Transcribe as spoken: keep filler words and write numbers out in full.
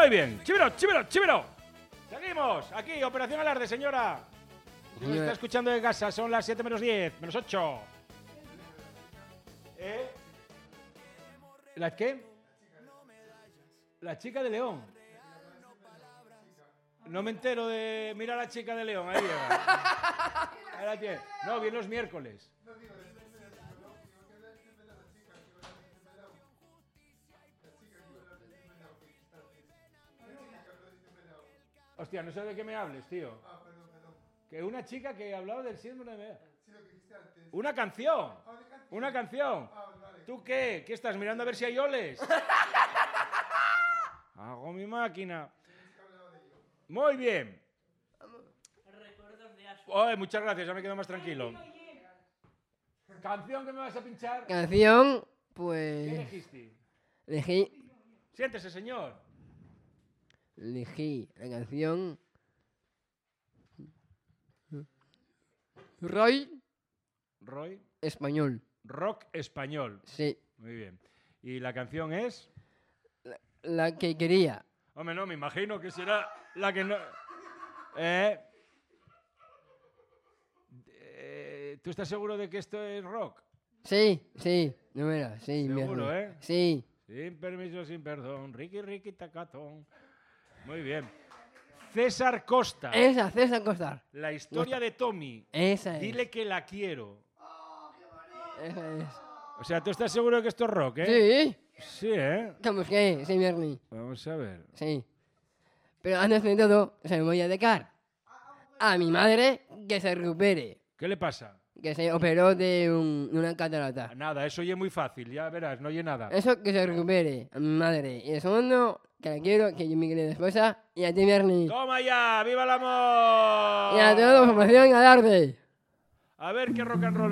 Muy bien. Chivero, chivero, chivero. Seguimos. Aquí, Operación Alarde, señora. Usted nos está escuchando de casa. Son las siete menos diez, menos ocho. ¿Eh? ¿La qué? La chica de León. No me entero de... Mira a la chica de León, ahí llega. Ahí la tiene. No, viene los miércoles. Hostia, no sé de qué me hables, tío. Que una chica que hablaba del síndrome de... Una canción. Una canción. ¿Tú qué? ¿Qué estás mirando a ver si hay oles? Hago mi máquina. Muy bien. Oye, muchas gracias, ya me quedo más tranquilo. ¿Canción que me vas a pinchar? Canción, ¿Qué pues... elegiste? Elegí... Siéntese, señor. Elegí la canción... Roy Roy. Español. Rock español. Sí. Muy bien. ¿Y la canción es? La, la que quería. Hombre, no, me imagino que será la que no... ¿Eh? Eh, ¿Tú estás seguro de que esto es rock? Sí, sí. No era, sí. Seguro, mi- ¿eh? Sí. Sin permiso, sin perdón. Ricky, Ricky, tacatón. Muy bien. César Costa. Esa, César Costar. La historia de Tommy. Esa es. Dile que la quiero. Esa es. O sea, ¿tú estás seguro de que esto es rock, eh? Sí. Sí, ¿eh? ¿Cómo es que? Sí, Merly. Vamos a ver. Sí. Pero antes de todo, se me voy a dedicar a mi madre que se recupere. ¿Qué le pasa? Que se operó de un- una catarata. Nada, eso ya es muy fácil. Ya verás, no oye nada. Eso que se recupere a mi madre. Y el segundo, que la quiero, que yo mi querida esposa. Y a ti, Merly. ¡Toma ya! ¡Viva el amor! Y a todos, formación Alarde. A ver qué rock and roll.